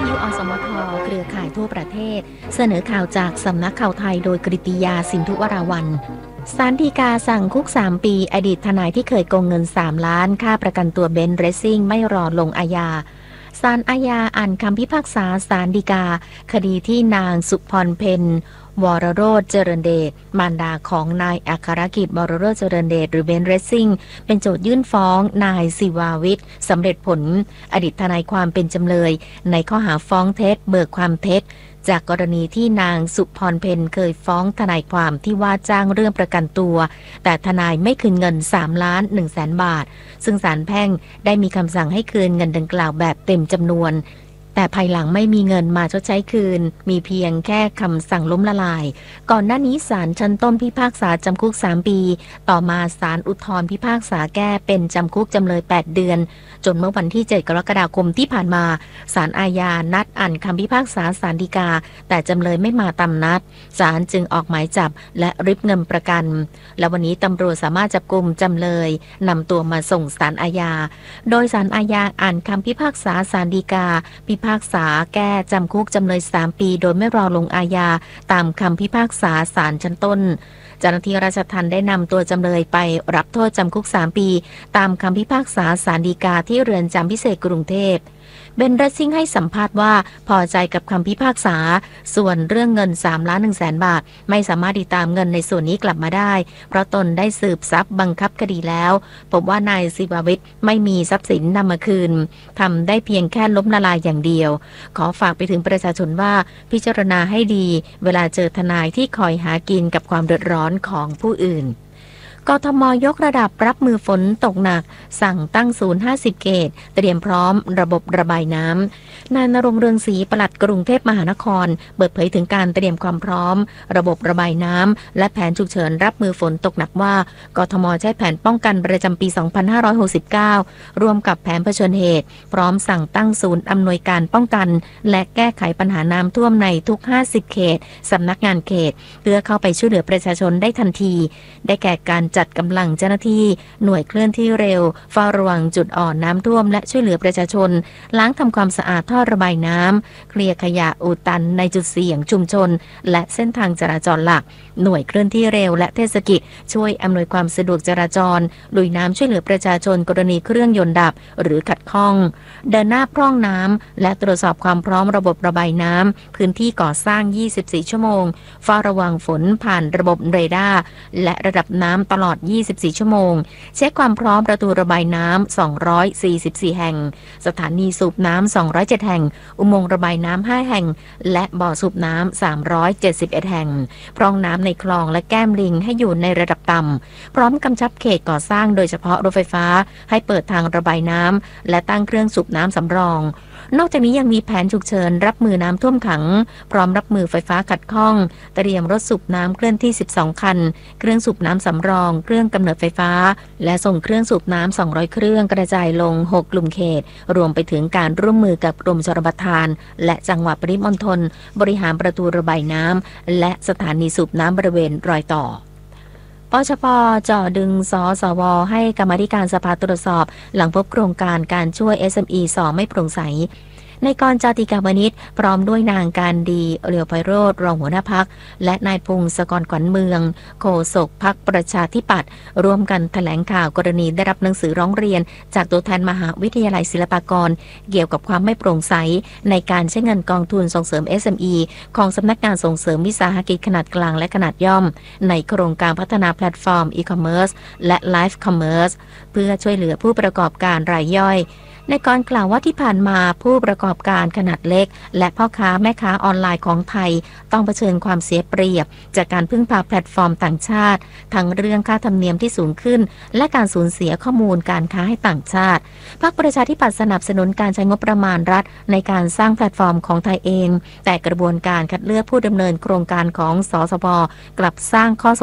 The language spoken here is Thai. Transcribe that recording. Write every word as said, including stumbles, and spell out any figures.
ยุอสมทเครือข่ายทั่วประเทศเสนอข่าวจากสำนักข่าวไทยโดยกฤติยาสินธุวราวัลย์ศาลฎีกาสั่งคุกสามปีอดีตทนายที่เคยโกงเงินสามล้านค่าประกันตัวเบนซ์เรซซิ่งไม่รอลงอาญาศาลอาญาอ่านคำพิพากษาศาลฎีกาคดีที่นางสุพรเพ็ญวรโรจน์เจริญเดชมารดาของนายอัครกิจวรโรจน์เจริญเดชหรือเบนซ์เรซซิ่งเป็นโจทยื่นฟ้องนายศิวาวิทย์สำเร็จผลอดีตทนายความเป็นจำเลยในข้อหาฟ้องเท็จเบิกความเท็จจากกรณีที่นางสุพรเพ็ญเคยฟ้องทนายความที่ว่าจ้างเรื่องประกันตัวแต่ทนายไม่คืนเงินสามล้านหนึ่งแสนบาทซึ่งศาลแพ่งได้มีคำสั่งให้คืนเงินดังกล่าวแบบเต็มจำนวนแต่ภายหลังไม่มีเงินมาชดใช้คืนมีเพียงแค่คำสั่งล้มละลายก่อนหน้านี้ศาลชั้นต้นพิพากษาจำคุกสามปีต่อมาศาลอุทธรณ์พิพากษาแก้เป็นจำคุกจำเลยแปดเดือนจนเมื่อวันที่เจ็ดกรกฎาคมที่ผ่านมาศาลอาญานัดอ่านคำพิพากษาศาลฎีกาแต่จำเลยไม่มาตามนัดศาลจึงออกหมายจับและริบเงินประกันและวันนี้ตำรวจสามารถจับกุมจำเลยนำตัวมาส่งศาลอาญาโดยศาลอาญาอ่านคำพิพากษาศาลฎีกาพิพากษาแก้จำคุกจำเลยสามปีโดยไม่รอลงอาญาตามคำพิพากษาศาลชั้นต้นเจ้าหน้าที่ราชทัณฑ์ได้นำตัวจำเลยไปรับโทษจำคุกสามปีตามคำพิพากษาศาลฎีกาที่เรือนจำพิเศษกรุงเทพเบนซ์เรซซิ่งให้สัมภาษณ์ว่าพอใจกับคำพิพากษาส่วนเรื่องเงินสามล้านหนึ่งแสนบาทไม่สามารถติดตามเงินในส่วนนี้กลับมาได้เพราะตนได้สืบทรัพย์บังคับคดีแล้วพบว่านายศิวาวิทย์ไม่มีทรัพย์สินนำมาคืนทำได้เพียงแค่ล้มละลายอย่างเดียวขอฝากไปถึงประชาชนว่าพิจารณาให้ดีเวลาเจอทนายที่คอยหากินกับความเดือดร้อนของผู้อื่นกทม.ยกระดับรับมือฝนตกหนักสั่งตั้งศูนย์ห้าสิบเขตเตรียมพร้อมระบบระบายน้ำนายณรงค์เรืองศรีปลัดกรุงเทพมหานครเปิดเผยถึงการเตรียมความพร้อมระบบระบายน้ำและแผนฉุกเฉินรับมือฝนตกหนักว่ากทม.ใช้แผนป้องกันประจำปีสองพันห้าร้อยหกสิบเก้าร่วมกับแผนเผชิญเหตุพร้อมสั่งตั้งศูนย์อำนวยการป้องกันและแก้ไขปัญหาน้ำท่วมในทุกห้าสิบเขตสำนักงานเขตเพื่อเข้าไปช่วยเหลือประชาชนได้ทันทีได้แก่การจัดกำลังเจ้าหน้าที่หน่วยเคลื่อนที่เร็วเฝ้าระวังจุดอ่อนน้ำท่วมและช่วยเหลือประชาชนล้างทำความสะอาดท่อระบายน้ำเคลียร์ขยะอุดตันในจุดเสี่ยงชุมชนและเส้นทางจราจรหลักหน่วยเคลื่อนที่เร็วและเทศกิจช่วยอำนวยความสะดวกจราจรลุยน้ำช่วยเหลือประชาชนกรณีเครื่องยนต์ดับหรือขัดข้องเดินหน้าพร่องน้ำและตรวจสอบความพร้อมระบบระบายน้ำพื้นที่ก่อสร้างยี่สิบสี่ชั่วโมงเฝ้าระวังฝนผ่านระบบเรดาร์และระดับน้ำตลอดยี่สิบสี่ชั่วโมงเช็คความพร้อมประตูระบายน้ำสองร้อยสี่สิบสี่แห่งสถานีสูบน้ำสองร้อยเจ็ดแห่งอุโมงค์ระบายน้ำห้าแห่งและบ่อสูบน้ำสามร้อยเจ็ดสิบเอ็ดแห่งพร่องน้ำในคลองและแก้มลิงให้อยู่ในระดับต่ำพร้อมกำชับเขตก่อสร้างโดยเฉพาะรถไฟฟ้าให้เปิดทางระบายน้ำและตั้งเครื่องสูบน้ำสำรองนอกจากนี้ยังมีแผนฉุกเฉินรับมือน้ำท่วมขังพร้อมรับมือไฟฟ้าขัดข้องเตรียมรถสูบน้ำเคลื่อนที่สิบสองคันเครื่องสูบน้ำสำรองเครื่องกำเนิดไฟฟ้าและส่งเครื่องสูบน้ำสองร้อยเครื่องกระจายลงหกกลุ่มเขตรวมไปถึงการร่วมมือกับกรมชลประทานและจังหวัดปริมณฑลบริหารประตูระบายน้ำและสถานีสูบน้ำบริเวณรอยต่อปชป.จ่อดึงสสว.ให้กรรมาธิการสภาตรวจสอบหลังพบโครงการการช่วย เอส เอ็ม อี สอไม่โปร่งใสในกรจาติกาวนิชพร้อมด้วยนางการดีเรียวไพโรจน์รองหัวหน้าพักและนายพงศกรขวัญเมืองโฆษกพรรคประชาธิปัตย์ร่วมกันแถลงข่าวกรณีได้รับหนังสือร้องเรียนจากตัวแทนมหาวิทยาลัยศิลปากรเกี่ยวกับความไม่โปร่งใสในการใช้เงินกองทุนส่งเสริม เอส เอ็ม อี ของสำนักงานส่งเสริมวิสาหกิจขนาดกลางและขนาดย่อมในโครงการพัฒนาแพลตฟอร์มอีคอมเมิร์ซและไลฟ์คอมเมิร์ซเพื่อช่วยเหลือผู้ประกอบการรายย่อยในกรกล่าวว่าที่ผ่านมาผู้ประกอบการขนาดเล็กและพ่อค้าแม่ค้าออนไลน์ของไทยต้องเผชิญความเสียเปรียบจากการพึ่งพาแพลตฟอร์มต่างชาติทั้งเรื่องค่าธรรมเนียมที่สูงขึ้นและการสูญเสียข้อมูลการค้าให้ต่างชาติพรรคประชาธิปัตย์สนับสนุนการใช้งบประมาณรัฐในการสร้างแพลตฟอร์มของไทยเองแต่กระบวนการคัดเลือกผู้ดำเนินโครงการของสสว.กลับสร้างข้อ